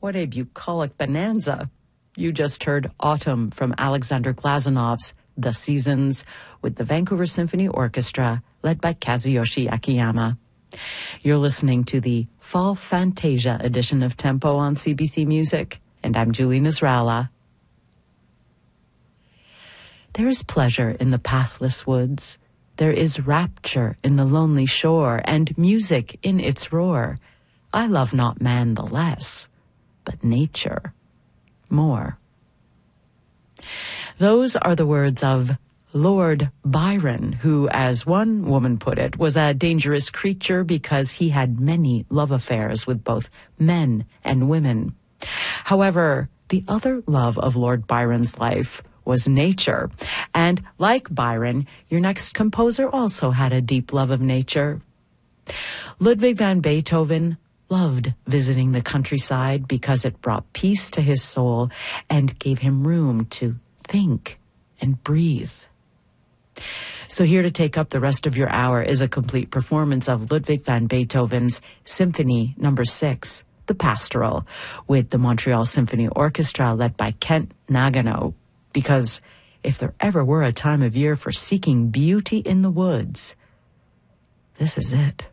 What a bucolic bonanza. You just heard Autumn from Alexander Glazanov's The Seasons with the Vancouver Symphony Orchestra led by Kazuyoshi Akiyama. You're listening to the Fall Fantasia edition of Tempo on CBC Music, and I'm Julie Nasrallah. There is pleasure in the pathless woods. There is rapture in the lonely shore, and music in its roar. I love not man the less, but nature more. Those are the words of Lord Byron, who, as one woman put it, was a dangerous creature because he had many love affairs with both men and women. However, the other love of Lord Byron's life was nature. And like Byron, your next composer also had a deep love of nature. Ludwig van Beethoven loved visiting the countryside because it brought peace to his soul and gave him room to think and breathe. So here to take up the rest of your hour is a complete performance of Ludwig van Beethoven's Symphony No. 6, The Pastoral, with the Montreal Symphony Orchestra led by Kent Nagano. Because if there ever were a time of year for seeking beauty in the woods, this is it.